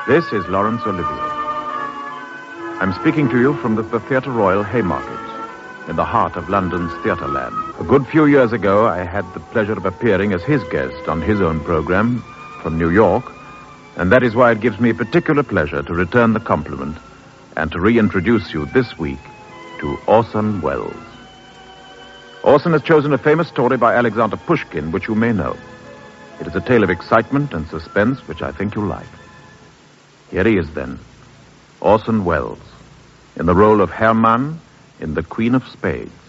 This is Laurence Olivier. I'm speaking to you from the Theatre Royal Haymarket, in the heart of London's theatreland. A good few years ago, I had the pleasure of appearing as his guest on his own program from New York, and that is why it gives me particular pleasure to return the compliment and to reintroduce you this week to Orson Welles. Orson has chosen a famous story by Alexander Pushkin, which you may know. It is a tale of excitement and suspense, which I think you'll like. Here he is, then, Orson Welles, in the role of Hermann in The Queen of Spades.